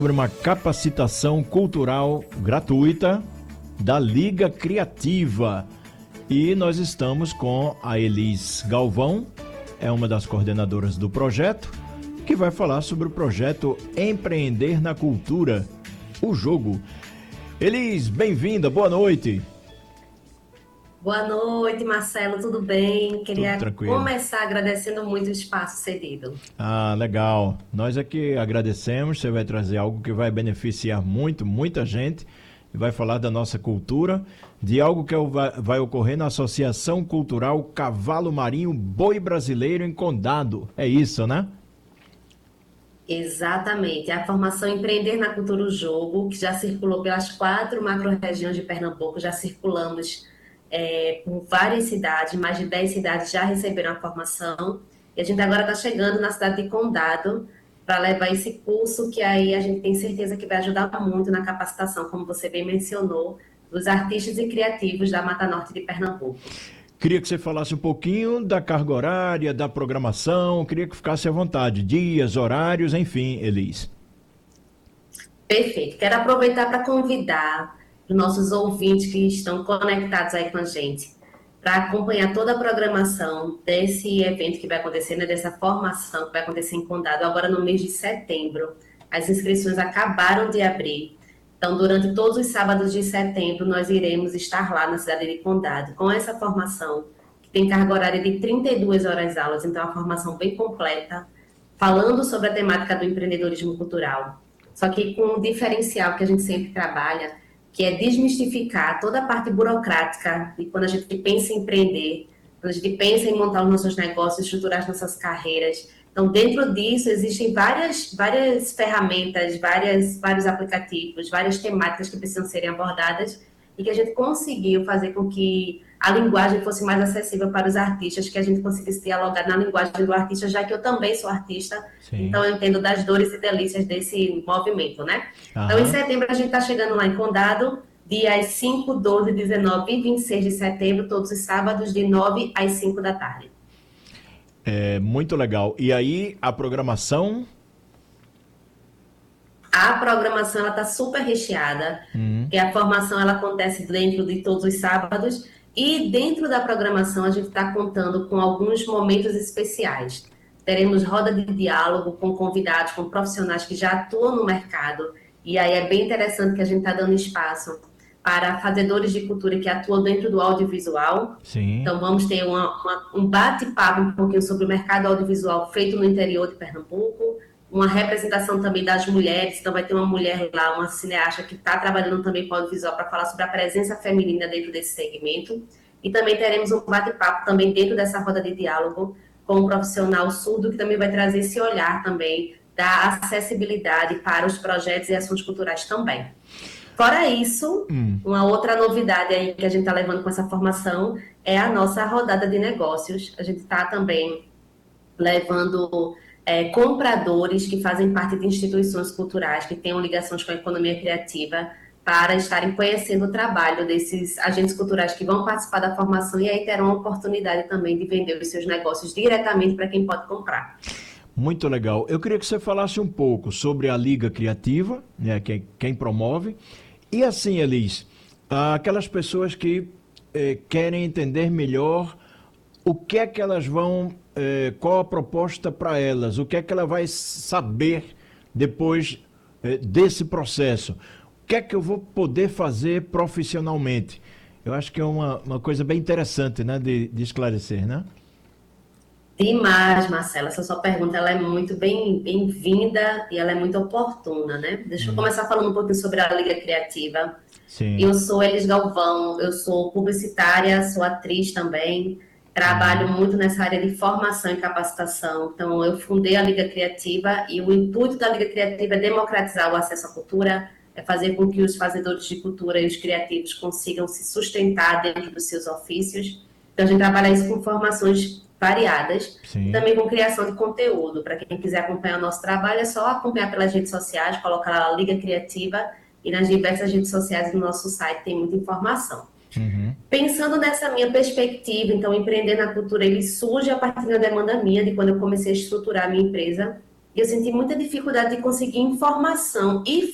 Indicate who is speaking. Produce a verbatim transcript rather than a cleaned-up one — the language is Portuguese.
Speaker 1: Sobre uma capacitação cultural gratuita da Liga Criativa. E nós estamos com a Elis Galvão, é uma das coordenadoras do projeto, que vai falar sobre o projeto Empreender na Cultura, o jogo. Elis, bem-vinda, boa noite.
Speaker 2: Boa noite, Marcelo, tudo bem? Queria
Speaker 1: Tudo tranquilo.
Speaker 2: começar agradecendo muito o espaço cedido.
Speaker 1: Ah, legal. Nós aqui agradecemos, você vai trazer algo que vai beneficiar muito, muita gente, e vai falar da nossa cultura, de algo que vai ocorrer na Associação Cultural Cavalo Marinho Boi Brasileiro em Condado. É isso, né?
Speaker 2: Exatamente, a formação Empreender na Cultura, o jogo, que já circulou pelas quatro macro-regiões de Pernambuco, já circulamos é, por várias cidades, mais de dez cidades já receberam a formação, e a gente agora está chegando na cidade de Condado para levar esse curso, que aí a gente tem certeza que vai ajudar muito na capacitação, como você bem mencionou, dos artistas e criativos da Mata Norte de Pernambuco.
Speaker 1: Queria que você falasse um pouquinho da carga horária, da programação, queria que ficasse à vontade, dias, horários, enfim, Elis.
Speaker 2: Perfeito. Quero aproveitar para convidar os nossos ouvintes que estão conectados aí com a gente para acompanhar toda a programação desse evento que vai acontecer, né, dessa formação que vai acontecer em Condado agora no mês de setembro. As inscrições acabaram de abrir. Então, durante todos os sábados de setembro, nós iremos estar lá na cidade de Condado com essa formação, que tem carga horária de trinta e duas horas aulas, então é uma formação bem completa, falando sobre a temática do empreendedorismo cultural. Só que com um diferencial que a gente sempre trabalha, que é desmistificar toda a parte burocrática de quando a gente pensa em empreender, quando a gente pensa em montar os nossos negócios, estruturar as nossas carreiras. Então, dentro disso, existem várias, várias ferramentas, várias, vários aplicativos, várias temáticas que precisam serem abordadas e que a gente conseguiu fazer com que a linguagem fosse mais acessível para os artistas, que a gente conseguisse dialogar na linguagem do artista, já que eu também sou artista, Sim. Então eu entendo das dores e delícias desse movimento, né? Aham. Então, em setembro, a gente está chegando lá em Condado, dias cinco, doze, dezenove e vinte e seis de setembro, todos os sábados, de nove às cinco da tarde.
Speaker 1: É muito legal. E aí, a programação?
Speaker 2: A programação está super recheada, uhum. que a formação ela acontece dentro de todos os sábados, e dentro da programação a gente está contando com alguns momentos especiais. Teremos roda de diálogo com convidados, com profissionais que já atuam no mercado, e aí é bem interessante que a gente está dando espaço para fazedores de cultura que atuam dentro do audiovisual. Sim. Então, vamos ter uma, uma, um bate-papo um pouquinho sobre o mercado audiovisual feito no interior de Pernambuco, uma representação também das mulheres, então vai ter uma mulher lá, uma cineasta que está trabalhando também com audiovisual para falar sobre a presença feminina dentro desse segmento. E também teremos um bate-papo também dentro dessa roda de diálogo com um profissional surdo que também vai trazer esse olhar também da acessibilidade para os projetos e ações culturais também. Fora isso, hum. uma outra novidade aí que a gente está levando com essa formação é a nossa rodada de negócios. A gente está também levando é, compradores que fazem parte de instituições culturais, que tenham ligações com a economia criativa, para estarem conhecendo o trabalho desses agentes culturais que vão participar da formação e aí terão a oportunidade também de vender os seus negócios diretamente para quem pode comprar.
Speaker 1: Muito legal. Eu queria que você falasse um pouco sobre a Liga Criativa, né, quem, quem promove. E assim, Elis, aquelas pessoas que eh, querem entender melhor o que é que elas vão, eh, qual a proposta para elas, o que é que ela vai saber depois eh, desse processo. O que é que eu vou poder fazer profissionalmente? Eu acho que é uma, uma coisa bem interessante, né, de, de esclarecer, né?
Speaker 2: Demais, Marcela. Essa sua pergunta ela é muito bem, bem-vinda e ela é muito oportuna, né? Deixa hum. eu começar falando um pouquinho sobre a Liga Criativa. Sim. Eu sou Elis Galvão, eu sou publicitária, sou atriz também, trabalho hum. muito nessa área de formação e capacitação. Então, eu fundei a Liga Criativa e o intuito da Liga Criativa é democratizar o acesso à cultura, é fazer com que os fazedores de cultura e os criativos consigam se sustentar dentro dos seus ofícios. Então, a gente trabalha isso com formações variadas, Sim. e também com criação de conteúdo. Para quem quiser acompanhar o nosso trabalho, é só acompanhar pelas redes sociais, colocar lá a Liga Criativa, e nas diversas redes sociais do nosso site tem muita informação. Uhum. Pensando nessa minha perspectiva, então, empreender na cultura, ele surge a partir da demanda minha, de quando eu comecei a estruturar a minha empresa. e eu senti muita dificuldade de conseguir informação e